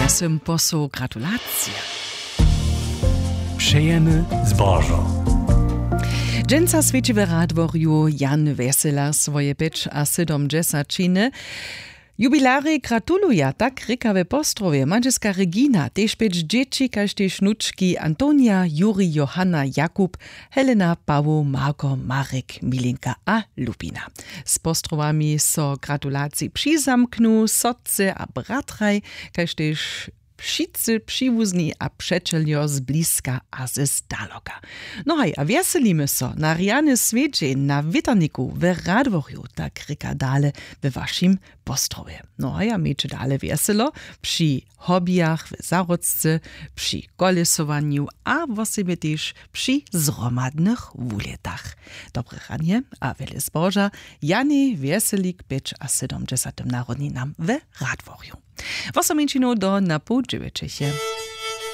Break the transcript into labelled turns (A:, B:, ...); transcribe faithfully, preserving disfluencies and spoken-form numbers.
A: Czasem posu gratulacje.
B: Přejemy zbożo.
A: Dżęca świeciwe radworju Jan Wesela swoje pięć a siedemdziesiątczyny. Jubilary gratuluja tak rykawe postrowie Mancheska Regina, tež pięć dzieci, kaž tež nučki Antonia, Juri, Johanna, Jakub, Helena, Paweł, Marko, Marek, Milinka a Lupina. Z postrowami so gratulacji přizamknu, sotce a bratraj, kaž tež wszyscy przywózni a przeczelio z bliska a ze zdaloka. No hej, a wieselimy so na riany świecie na witarniku w Radworju, tak ryka dale w waszym postrowie. No hej, a miejcie dale wieselo przy hobbyach w zarodce, przy kolesowaniu, a właściwie też przy zromadnych wuletach. Dobre ranie, a wiele zboża, Jany Wieselik pięć a siedemdziesiątym narodninam w Radworju. Was am do na pół dziewięciu.